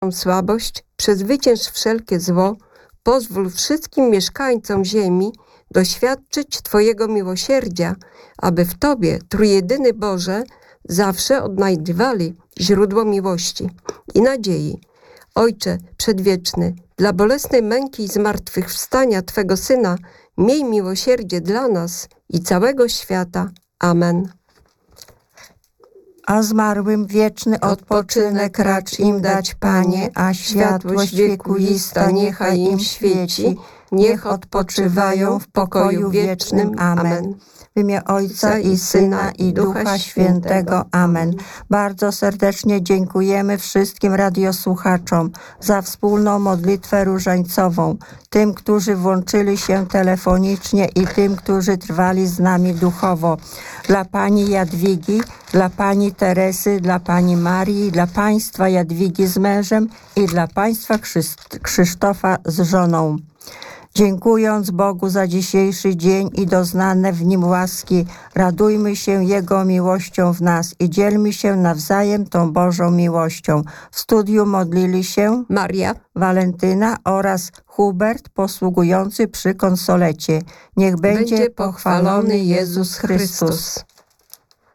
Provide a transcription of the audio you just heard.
słabość, przezwycięż wszelkie zło, pozwól wszystkim mieszkańcom ziemi doświadczyć Twojego miłosierdzia, aby w Tobie, Trójjedyny Boże, zawsze odnajdywali źródło miłości i nadziei. Ojcze Przedwieczny, dla bolesnej męki i zmartwychwstania Twego Syna, miej miłosierdzie dla nas i całego świata. Amen. A zmarłym wieczny odpoczynek racz im dać, Panie, a światłość wiekuista niechaj im świeci, niech odpoczywają w pokoju wiecznym. Amen. W imię Ojca i Syna i Ducha Świętego. Amen. Bardzo serdecznie dziękujemy wszystkim radiosłuchaczom za wspólną modlitwę różańcową, tym, którzy włączyli się telefonicznie i tym, którzy trwali z nami duchowo. Dla Pani Jadwigi, dla Pani Teresy, dla Pani Marii, dla Państwa Jadwigi z mężem i dla Państwa Krzysztofa z żoną. Dziękując Bogu za dzisiejszy dzień i doznane w nim łaski, radujmy się Jego miłością w nas i dzielmy się nawzajem tą Bożą miłością. W studiu modlili się Maria, Walentyna oraz Hubert, posługujący przy konsolecie. Niech będzie pochwalony Jezus Chrystus.